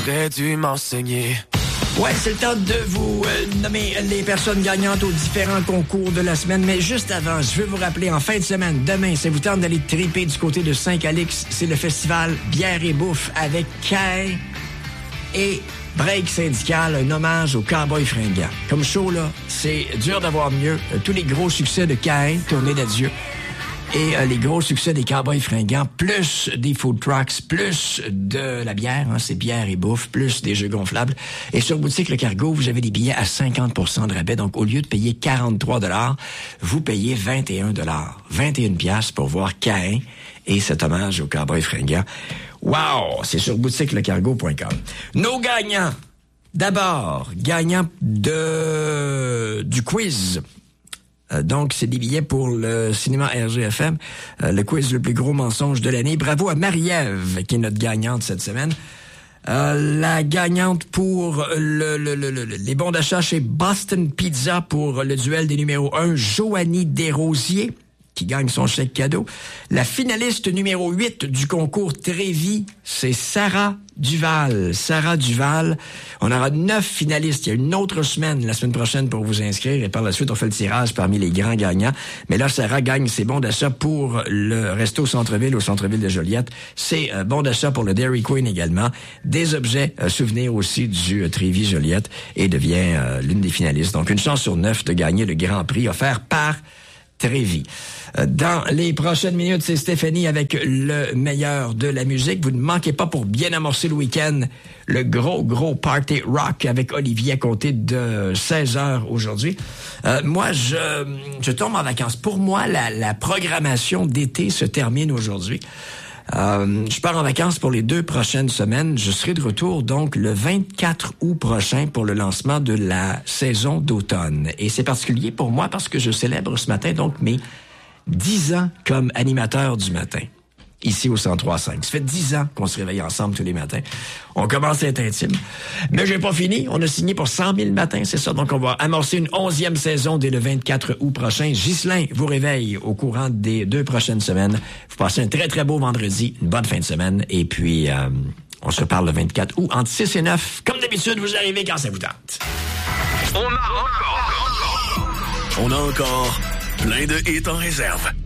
T'aurais dû m'enseigner. Ouais, c'est le temps de vous nommer les personnes gagnantes aux différents concours de la semaine. Mais juste avant, je veux vous rappeler, en fin de semaine, demain, ça vous tente d'aller triper du côté de Saint-Calix. C'est le festival Bière et Bouffe avec Caïn et Break Syndical, un hommage aux Cowboys fringants. Comme show, là, c'est dur d'avoir mieux. Tous les gros succès de Caïn, Tournée d'adieu, et les gros succès des Cowboys fringants, plus des food trucks, plus de la bière, hein, c'est bière et bouffe, plus des jeux gonflables. Et sur Boutique Le Cargo, vous avez des billets à 50% de rabais. Donc, au lieu de payer 43 $, vous payez 21 $. 21 piastres pour voir Caïn et cet hommage aux Cowboys fringants. Wow! C'est sur boutiquelecargo.com. Nos gagnants. D'abord, gagnant du quiz. Donc, c'est des billets pour le cinéma RGFM, le quiz le plus gros mensonge de l'année. Bravo à Marie-Ève, qui est notre gagnante cette semaine. La gagnante pour les bons d'achat chez Boston Pizza pour le duel des numéros 1, Joanie Desrosiers, qui gagne son chèque cadeau. La finaliste numéro 8 du concours Trévis, c'est Sarah Duval. Sarah Duval. On aura 9 finalistes. Il y a une autre semaine, la semaine prochaine, pour vous inscrire. Et par la suite, on fait le tirage parmi les grands gagnants. Mais là, Sarah gagne ses bons d'achat pour le resto centre-ville, au centre-ville de Joliette. C'est bons d'achat pour le Dairy Queen également. Des objets souvenirs aussi du Trévis Joliette et devient l'une des finalistes. Donc, une chance sur 9 de gagner le grand prix offert par Trévis. Dans les prochaines minutes, c'est Stéphanie avec le meilleur de la musique. Vous ne manquez pas, pour bien amorcer le week-end, le gros party rock avec Olivier à compter de 16h aujourd'hui. Moi, je tombe en vacances. Pour moi, la programmation d'été se termine aujourd'hui. Je pars en vacances pour les 2 prochaines semaines. Je serai de retour donc le 24 août prochain pour le lancement de la saison d'automne. Et c'est particulier pour moi parce que je célèbre ce matin donc mes 10 ans comme animateur du matin, ici au 103.5. Ça fait 10 ans qu'on se réveille ensemble tous les matins. On commence à être intime. Mais j'ai pas fini. On a signé pour 100 000 matins, c'est ça. Donc, on va amorcer une 11e saison dès le 24 août prochain. Ghislain vous réveille au courant des 2 prochaines semaines. Vous passez un très, très beau vendredi, une bonne fin de semaine. Et puis, on se reparle le 24 août entre 6 et 9. Comme d'habitude, vous arrivez quand ça vous tente. On a encore plein de hits en réserve.